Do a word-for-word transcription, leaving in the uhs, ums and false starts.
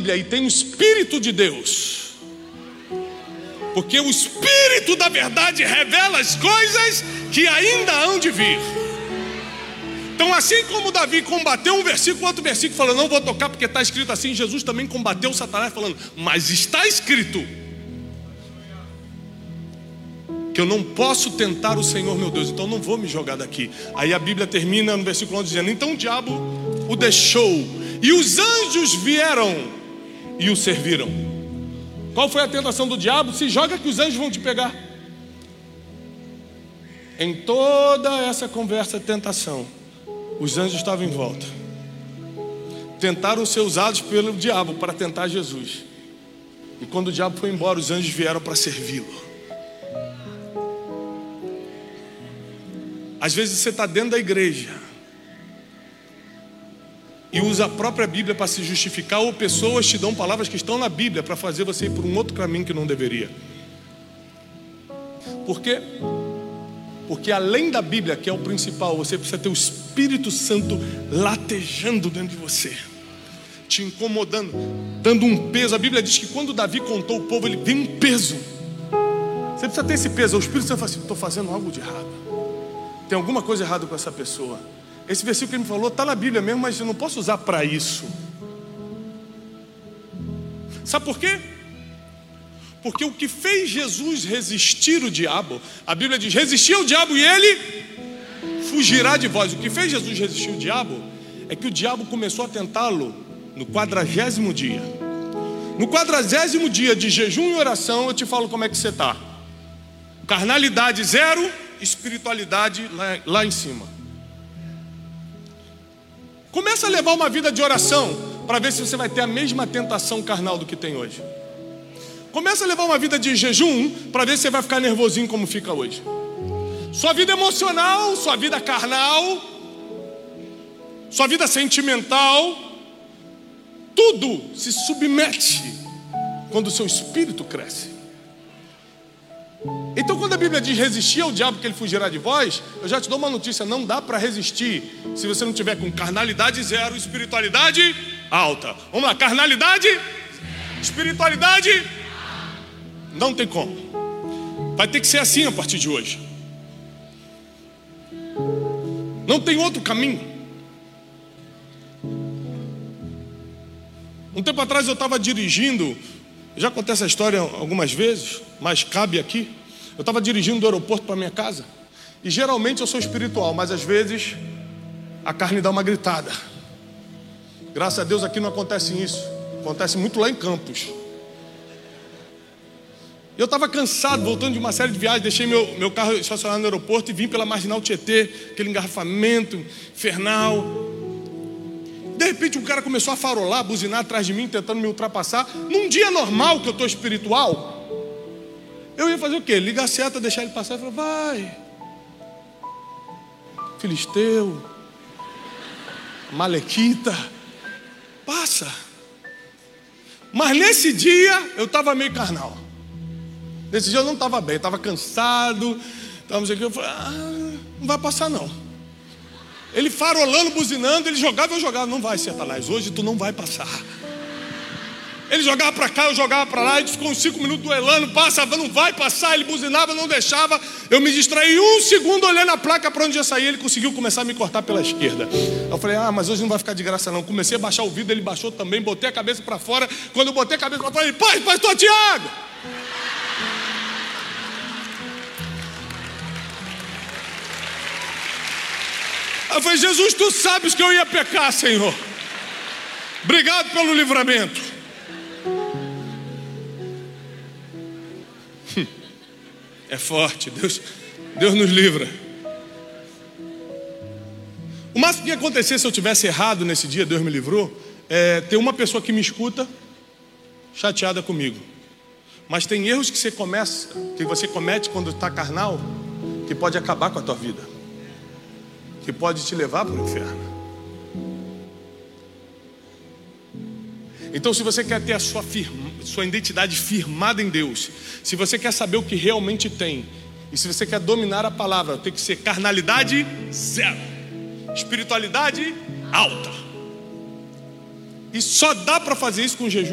Bíblia e tem o Espírito de Deus. Porque o Espírito da verdade revela as coisas que ainda hão de vir. Então, assim como Davi combateu um versículo, outro versículo falando, não vou tocar porque está escrito assim, Jesus também combateu Satanás falando, mas está escrito que eu não posso tentar o Senhor meu Deus, então não vou me jogar daqui. Aí a Bíblia termina no versículo onze dizendo, então o diabo o deixou e os anjos vieram e o serviram. Qual foi a tentação do diabo? Se joga que os anjos vão te pegar. Em toda essa conversa de tentação, os anjos estavam em volta. Tentaram ser usados pelo diabo para tentar Jesus. E quando o diabo foi embora, os anjos vieram para servi-lo. Às vezes você está dentro da igreja e usa a própria Bíblia para se justificar, ou pessoas te dão palavras que estão na Bíblia para fazer você ir por um outro caminho que não deveria. Por quê? Porque além da Bíblia, que é o principal, você precisa ter o Espírito Santo latejando dentro de você, te incomodando, dando um peso. A Bíblia diz que quando Davi contou o povo, ele tem um peso. Você precisa ter esse peso. O Espírito Santo fala assim, estou fazendo algo de errado. Tem alguma coisa errada com essa pessoa. Esse versículo que ele me falou está na Bíblia mesmo, mas eu não posso usar para isso. Sabe por quê? Porque o que fez Jesus resistir o diabo, a Bíblia diz, resistir ao diabo e ele fugirá de vós. O que fez Jesus resistir o diabo é que o diabo começou a tentá-lo no quadragésimo dia. No quadragésimo dia de jejum e oração, eu te falo como é que você está. Carnalidade zero, espiritualidade lá, lá em cima. Começa a levar uma vida de oração para ver se você vai ter a mesma tentação carnal do que tem hoje. Começa a levar uma vida de jejum para ver se você vai ficar nervosinho como fica hoje. Sua vida emocional, sua vida carnal, sua vida sentimental, tudo se submete quando o seu espírito cresce. Então quando a Bíblia diz resistir ao diabo que ele fugirá de vós, eu já te dou uma notícia, não dá para resistir se você não tiver com carnalidade zero, espiritualidade alta. Vamos lá, carnalidade, espiritualidade, não tem como. Vai ter que ser assim a partir de hoje. Não tem outro caminho. Um tempo atrás eu estava dirigindo, já contei essa história algumas vezes, mas cabe aqui. Eu estava dirigindo do aeroporto para minha casa. E geralmente eu sou espiritual, mas às vezes a carne dá uma gritada. Graças a Deus aqui não acontece isso. Acontece muito lá em Campos. Eu estava cansado, voltando de uma série de viagens. Deixei meu, meu carro estacionado no aeroporto e vim pela Marginal Tietê, aquele engarrafamento infernal. De repente um cara começou a farolar, buzinar atrás de mim, tentando me ultrapassar. Num dia normal que eu estou espiritual, eu ia fazer o quê? Ligar a seta, deixar ele passar e falar, vai, filisteu, malequita, passa. Mas nesse dia eu estava meio carnal. Nesse dia eu não estava bem, estava cansado, estava não sei o que. Eu falei, ah, não vai passar não. Ele farolando, buzinando, ele jogava, eu jogava. Não vai, Satanás, hoje tu não vai passar. Ele jogava para cá, eu jogava para lá. A gente ficou uns cinco minutos duelando, passava, não vai passar. Ele buzinava, não deixava. Eu me distraí um segundo olhando a placa para onde ia sair. Ele conseguiu começar a me cortar pela esquerda. Eu falei, ah, mas hoje não vai ficar de graça não. Comecei a baixar o vidro, ele baixou também. Botei a cabeça para fora. Quando eu botei a cabeça para fora, ele, pai, pastor Tiago. Eu falei, Jesus, tu sabes que eu ia pecar, Senhor. Obrigado pelo livramento. É forte, Deus, Deus nos livra. O máximo que ia acontecer se eu tivesse errado nesse dia, Deus me livrou, é ter uma pessoa que me escuta chateada comigo. Mas tem erros que você começa, que você comete quando está carnal, que pode acabar com a tua vida, que pode te levar para o inferno. Então, se você quer ter a sua, firma, sua identidade firmada em Deus, se você quer saber o que realmente tem, e se você quer dominar a palavra, tem que ser carnalidade zero, espiritualidade alta. E só dá para fazer isso com jejum.